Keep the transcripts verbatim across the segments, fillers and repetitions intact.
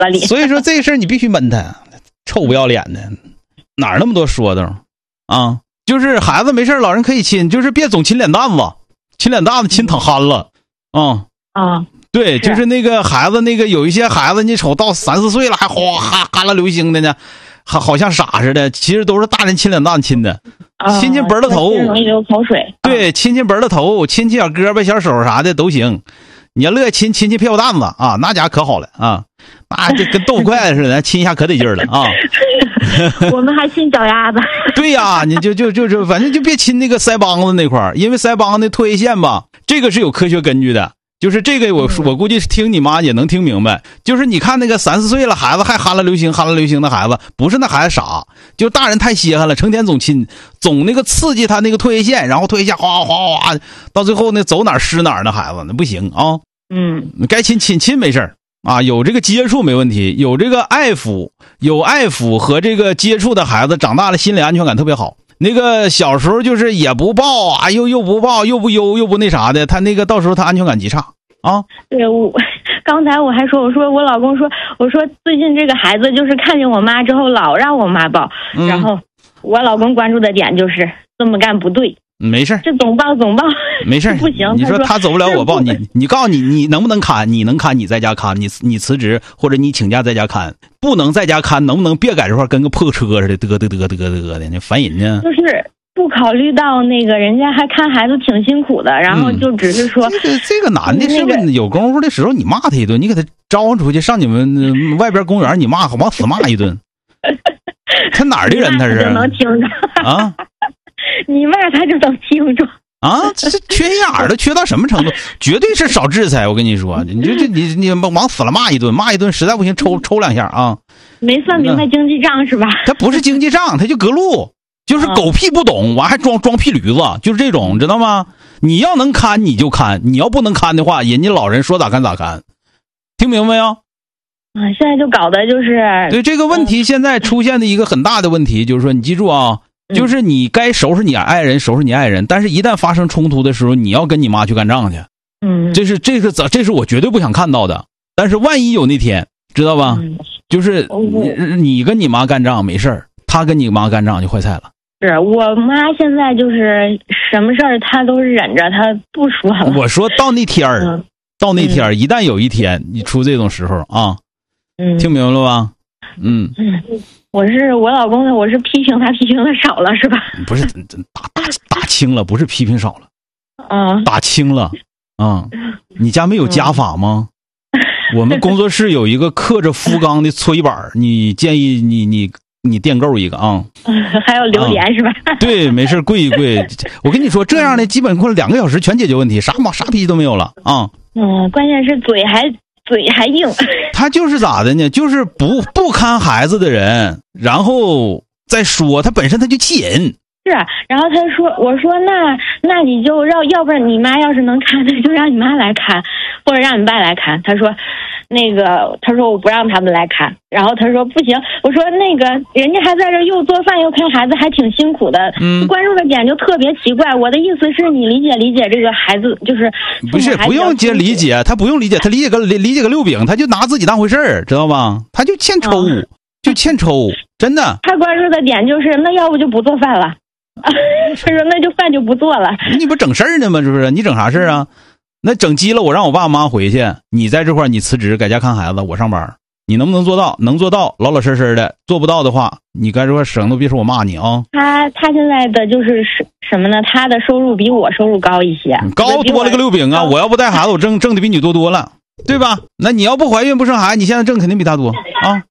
子里。 所以说这事儿你必须闷他，臭不要脸的，哪儿那么多说的啊？就是孩子没事老人可以亲，就是别总亲脸蛋子，亲脸蛋子亲淌憨了啊啊！ 对，就是那个孩子，那个有一些孩子，你瞅到三四岁了还哗哈哈啦流星的呢，还好像傻似的，其实都是大人亲脸蛋亲的， 啊、 亲亲本的头， 容易流口水。 对，亲亲本的头，亲亲小胳膊、小手啥的都行。你要乐意亲亲亲屁股蛋子啊，那家可好了啊，那就跟豆腐块似的，亲一下可得劲儿了啊。 我们还亲脚丫子。 对呀、啊，你就就就就反正就别亲那个腮帮子那块儿，因为腮帮子那唾液腺吧，这个是有科学根据的。就是这个我我估计听你妈也能听明白，就是你看那个三四岁了孩子还哈啦流星哈啦流星的孩子，不是那孩子傻，就大人太稀罕了，成天总亲，总那个刺激他那个唾液腺，然后唾液腺哗哗哗，到最后呢走哪儿湿哪儿的孩子那不行啊。 嗯， 该亲亲亲没事儿啊，有这个接触没问题，有这个爱抚，有爱抚和这个接触的孩子，长大了心理安全感特别好。那个小时候就是也不抱啊，又又不抱，又不悠，又不那啥的，他那个到时候他安全感极差啊。 对，我刚才我还说，我说我老公说，我说最近这个孩子就是看见我妈之后老让我妈抱， 嗯、 然后我老公关注的点就是这么干不对。 没事， 这总抱总抱没事不行。 你说他走不了我抱你，你告诉你你能不能看？你能看你在家看，你你辞职或者你请假在家看，不能在家看，能不能别在这块跟个破车似的嘚嘚嘚嘚嘚的，你烦人呢？ 就是不考虑到那个人家还看孩子挺辛苦的，然后就只是说、 嗯、这个这个男的是不是有功夫的时候你骂他一顿，你给他招呼出去上你们外边公园，你骂往死骂一顿。他哪儿的人他是？ 能听着啊。 你骂他就能听着啊！这缺心眼儿的缺到什么程度？绝对是少制裁！我跟你说，你就这你你往死了骂一顿，骂一顿，实在不行抽抽两下啊！ 没算明白经济账是吧？ 他不是经济账，他就隔路，就是狗屁不懂，完还装装屁驴子，就是这种，知道吗？你要能看你就看，你要不能看的话，人家老人说咋看咋看，听明白没有？ 啊，现在就搞的就是对这个问题，现在出现的一个很大的问题，就是说你记住啊。就是你该收拾你爱人，收拾你爱人，但是一旦发生冲突的时候，你要跟你妈去干仗去。 嗯， 这是这是这是我绝对不想看到的。但是万一有那天，知道吧？ 嗯、 就是你你跟你妈干仗没事儿，他跟你妈干仗就坏菜了。 是我妈现在就是什么事儿她都是忍着，她不说了。 我说到那天儿， 嗯、 到那天儿、嗯，一旦有一天你出这种时候啊， 嗯， 听明白了吧？嗯嗯。我是我老公的，我是批评他批评的少了是吧？ 不是打打打轻了，不是批评少了， 嗯， 打轻了啊、嗯！你家没有家法吗？嗯、我们工作室有一个刻着福钢的搓衣板，你建议你你你垫购一个啊。 嗯，还有榴莲、啊、是吧？ 对，没事，跪一跪。我跟你说，这样的基本快两个小时全解决问题，啥毛啥脾气都没有了啊。 嗯，关键是嘴还。嘴还硬， 他就是咋的呢？就是不不看孩子的人，然后再说他本身他就气人。 是，然后他说：“我说那那你就让，要不然你妈要是能看，那就让你妈来看，或者让你爸来看。”他说：“那个，他说我不让他们来看。”然后他说：“不行。”我说：“那个人家还在这又做饭又看孩子，还挺辛苦的。”嗯，关注的点就特别奇怪。我的意思是你理解理解这个孩子，就是不是不用接理解，他不用理解，他理解个理解个六饼，他就拿自己当回事儿，知道吗？他就欠抽，嗯、就欠抽，真的。 他关注的点就是那要不就不做饭了。他说那就饭就不做了。 你不整事儿呢吗？是不是？你整啥事儿啊？那整急了，我让我爸妈回去，你在这块儿你辞职，在家看孩子，我上班，你能不能做到？能做到，老老实实的；做不到的话，你该这块省得别说我骂你啊。 他他现在的就是什么呢？他的收入比我收入高一些， 高多了个六饼啊！我要不带孩子，我挣挣的比你多多了，对吧？那你要不怀孕不生孩子，你现在挣肯定比他多啊。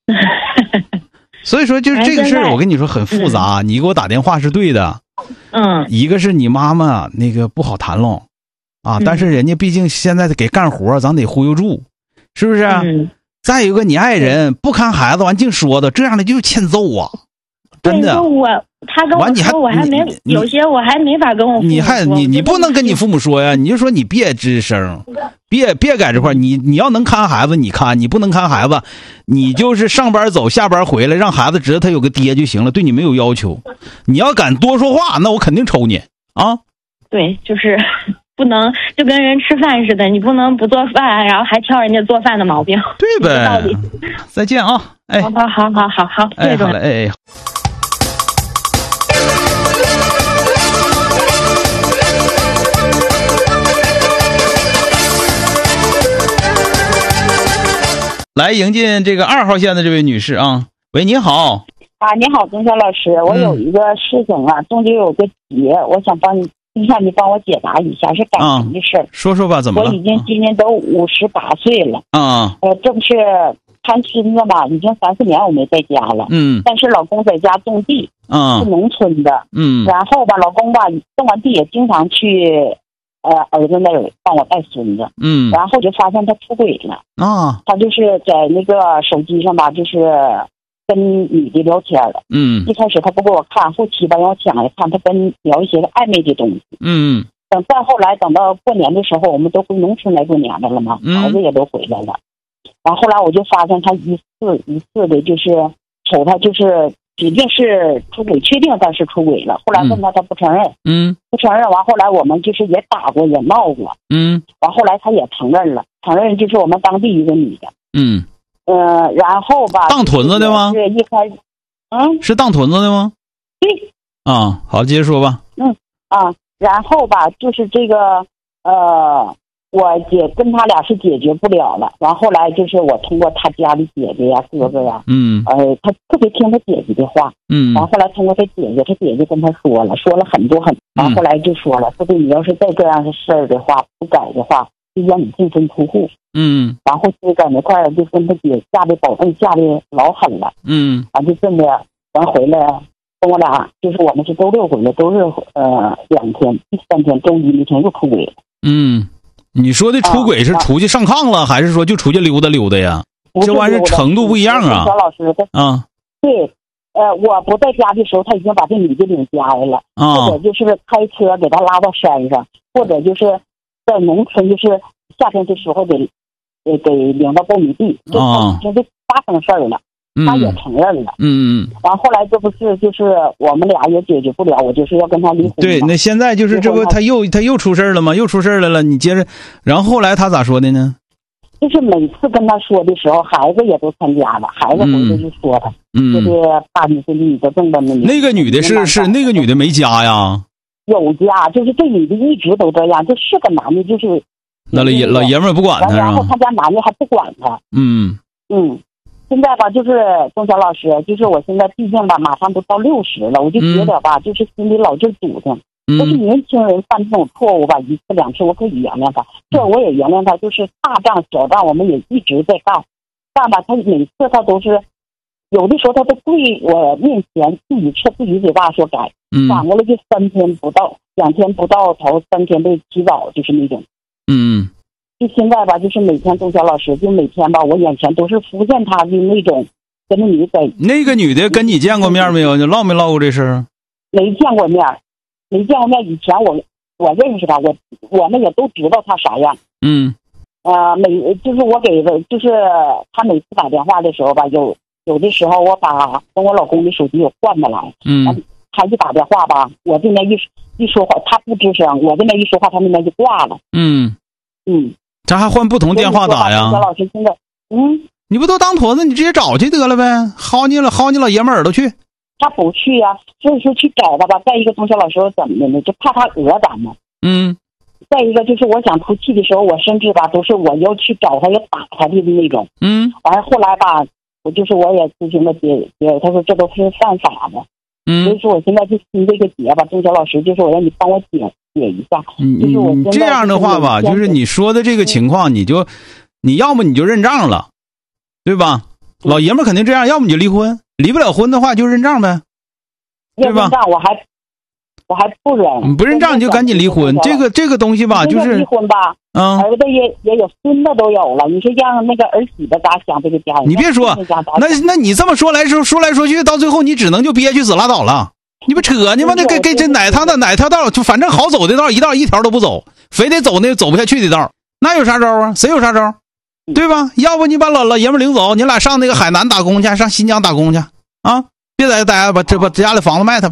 所以说，就是这个事儿，我跟你说很复杂。嗯、你给我打电话是对的， 嗯， 一个是你妈妈那个不好谈拢啊，嗯、但是人家毕竟现在给干活，咱得忽悠住，是不是？ 嗯、 再有一个，你爱人不看孩子，完净说的，这样的就是欠揍啊，真的。 我他跟我说，我还没有些我还没法跟我父母说。 你还你你不能跟你父母说呀，你就说你别吱声。别别在这块，你你要能看孩子你看，你不能看孩子，你就是上班走下班回来，让孩子知道他有个爹就行了，对你没有要求。你要敢多说话，那我肯定抽你啊！ 对，就是不能就跟人吃饭似的，你不能不做饭，然后还挑人家做饭的毛病。 对呗。再见啊！哎， 好好好好好好， 哎，好嘞，哎哎。来迎进这个二号线的这位女士啊，喂，你好。 啊，你好，钟晓老师，我有一个事情啊，中间有个结，我想帮你，让你帮我解答一下，是感情的事儿、啊。 说说吧，怎么了？ 我已经今年都五十八岁了， 啊， 呃，正是看孙子吧，已经三四年我没在家了， 嗯， 但是老公在家种地， 啊， 是农村的， 嗯， 然后吧，老公吧种完地也经常去，呃，儿子那儿帮我带孙子， 嗯， 然后就发现他出轨了， 啊， 他就是在那个手机上吧，就是跟女的聊天了， 嗯， 一开始他不给我看，后期吧让我抢来看，他跟聊一些暧昧的东西， 嗯， 等再后来等到过年的时候，我们都回农村来过年的了嘛，孩子也都回来了，然后后来我就发现他一次一次的就是瞅他就是指定是出轨，确定他是出轨了，后来问他他不承认， 嗯， 不承认完后来我们就是也打过也闹过， 嗯， 完后来他也承认了，承认就是我们当地一个女的， 嗯。 呃，然后吧， 当屯子的吗？ 是一开始，嗯， 是当屯子的吗？ 对。 啊，好，接着说吧。 嗯啊，然后吧，就是这个呃，我姐跟他俩是解决不了了，然后后来就是我通过他家的姐姐呀、哥哥呀， 嗯， 呃，他特别听他姐姐的话， 嗯， 然后后来通过他姐姐，他姐姐跟他说了，说了很多很，然后后来就说了，说的你要是再这样的事儿的话，不改的话，就让你净身出户。 嗯， 然后就在那块儿就跟他姐下的保证下的老狠了， 嗯， 完就这么完回来跟我俩，就是我们是周六回来，周日呃两天，第三天周一那天又出轨了。 嗯，你说的出轨是出去上炕了，啊、还是说就出去溜达溜达呀？这玩意儿程度不一样啊。 小老师他啊， 对，呃，我不在家的时候，他已经把这女的领家来了， 啊， 或者就是开车给他拉到山上，或者就是在农村，就是夏天的时候得。给给领到苞米地，这已经就发生事儿了，他也承认了。 嗯嗯。 然后后来这不是就是我们俩也解决不了，我就是要跟他离婚。 对，那现在就是这不他又他又出事儿了吗？又出事儿来了，你接着，然后后来他咋说的呢？ 就是每次跟他说的时候，孩子也都参加了，孩子回来就说他， 嗯， 就是爸，你是女的挣的那那个女的是是那个女的没家呀？ 有家，就是这女的一直都这样，就是个男的，就是。 那老爷老爷们儿不管他， 然后他家男的还不管他。 嗯嗯，现在吧，就是钟晓老师，就是我现在毕竟吧，马上都到六十了，我就觉得吧，嗯、就是心里老就堵着。 嗯、 就是年轻人犯这种错误吧，一次两次我可以原谅他，这我也原谅他。就是大账小账我们也一直在干，干吧，他每次他都是，有的时候他都跪我面前自己吃自己嘴巴说改，反过来就三天不到，两天不到头，三天被起早，就是那种。 嗯， 就现在吧，就是每天钟晓老师，就每天吧，我眼前都是浮现他的那种跟那女的在。 那个女的跟你见过面没有？你唠没唠过这事儿？ 没见过面，没见过面。以前我我认识他，我我们也都知道他啥样。 嗯。 呃，每就是我给的，就是他每次打电话的时候吧，有有的时候我把跟我老公的手机有换的来。 嗯。 他一打电话吧，我这边一一说话，他不吱声，我这边一说话，他那边就挂了。 嗯嗯， 咱还换不同电话打呀？ 小老师现在，嗯， 你不都当坨子，你直接找去得了呗，薅你了，薅你老爷们耳朵去。 他不去呀、啊，所以说去找他吧。再一个，钟晓老师怎么的呢？就怕他讹咱们。 嗯。 再一个就是我想出气的时候，我甚至吧都是我要去找他，要打他的那种。 嗯。 完了后来吧，我就是我也咨询了姐姐，他说这都是犯法的。 嗯， 所以说我现在就心这个结吧，钟晓老师，就是我让你帮我解解一下。 嗯， 就是我现在这样的话吧，就是你说的这个情况，你就你要么你就认账了，对吧？嗯、老爷们肯定这样，要么你就离婚，离不了婚的话就认账呗，对吧？ 认账我还我还不认， 你不认账你就赶紧离婚。这个这个东西吧，就是离婚吧。 嗯， 儿子也也有，孙子都有了。你说让那个儿媳妇咋想这个家？ 你别说，那那你这么说来说说来说去，到最后你只能就憋屈死拉倒了。你不扯呢吗？那给给这哪趟的哪条道，就反正好走的道，一道一条都不走，非得走那走不下去的道，那有啥招啊？谁有啥招？对吧？要不你把老老爷们领走，你俩上那个海南打工去，上新疆打工去啊！别在这待着，把这把家里房子卖他吧。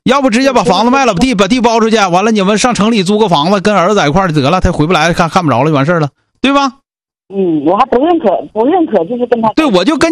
要不直接把房子卖了，把地把地包出去，完了你们上城里租个房子，跟儿子在一块儿就得了，他回不来看看不着了，完事儿了，对吧？ 嗯，我还不认可，不认可，就是跟他。 对，我就跟